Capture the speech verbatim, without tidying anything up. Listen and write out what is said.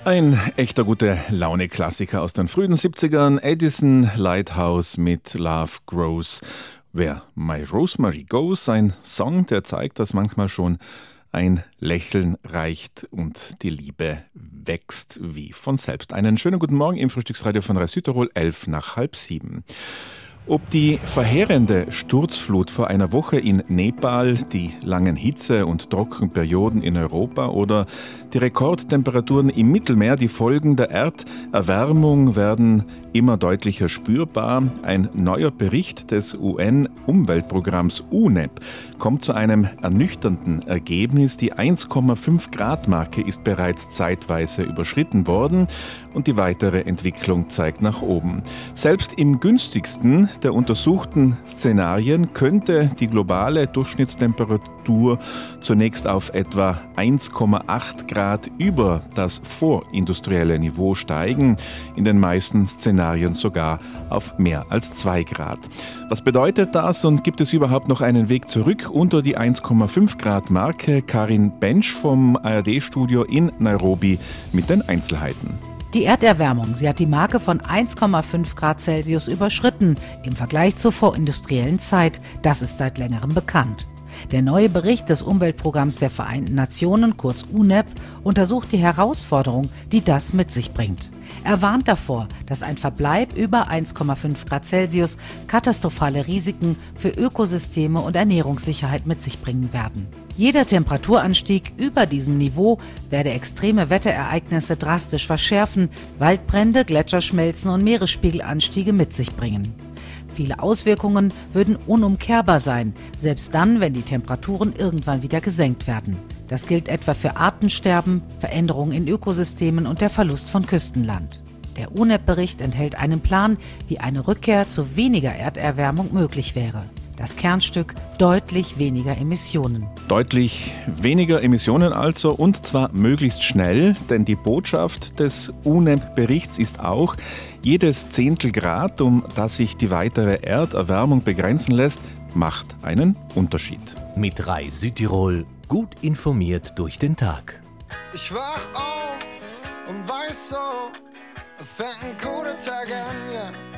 Ein echter gute Laune-Klassiker aus den frühen siebzigern, Edison Lighthouse mit Love Grows Where My Rosemary Goes, ein Song, der zeigt, dass manchmal schon ein Lächeln reicht und die Liebe wächst wie von selbst. Einen schönen guten Morgen im Frühstücksradio von Radio Südtirol, elf nach halb sieben. Ob die verheerende Sturzflut vor einer Woche in Nepal, die langen Hitze- und Trockenperioden in Europa oder die Rekordtemperaturen im Mittelmeer, die Folgen der Erderwärmung werden immer deutlicher spürbar. Ein neuer Bericht des U N-Umweltprogramms U N E P kommt zu einem ernüchternden Ergebnis. Die eins Komma fünf Grad Marke ist bereits zeitweise überschritten worden und die weitere Entwicklung zeigt nach oben. Selbst im günstigsten der untersuchten Szenarien könnte die globale Durchschnittstemperatur zunächst auf etwa eins Komma acht Grad über das vorindustrielle Niveau steigen, in den meisten Szenarien sogar auf mehr als zwei Grad. Was bedeutet das und gibt es überhaupt noch einen Weg zurück unter die eins Komma fünf Grad Marke? Karin Bensch vom A R D-Studio in Nairobi mit den Einzelheiten. Die Erderwärmung, sie hat die Marke von eins Komma fünf Grad Celsius überschritten im Vergleich zur vorindustriellen Zeit. Das ist seit längerem bekannt. Der neue Bericht des Umweltprogramms der Vereinten Nationen, kurz U N E P, untersucht die Herausforderung, die das mit sich bringt. Er warnt davor, dass ein Verbleib über eins Komma fünf Grad Celsius katastrophale Risiken für Ökosysteme und Ernährungssicherheit mit sich bringen werden. Jeder Temperaturanstieg über diesem Niveau werde extreme Wetterereignisse drastisch verschärfen, Waldbrände, Gletscherschmelzen und Meeresspiegelanstiege mit sich bringen. Viele Auswirkungen würden unumkehrbar sein, selbst dann, wenn die Temperaturen irgendwann wieder gesenkt werden. Das gilt etwa für Artensterben, Veränderungen in Ökosystemen und der Verlust von Küstenland. Der U N E P-Bericht enthält einen Plan, wie eine Rückkehr zu weniger Erderwärmung möglich wäre. Das Kernstück: deutlich weniger Emissionen. Deutlich weniger Emissionen also, und zwar möglichst schnell, denn die Botschaft des U N E P-Berichts ist auch, jedes Zehntel Grad, um das sich die weitere Erderwärmung begrenzen lässt, macht einen Unterschied. Mit Rai Südtirol, gut informiert durch den Tag. Ich wach auf und weiß so, fängt ein guter Tag an, ja.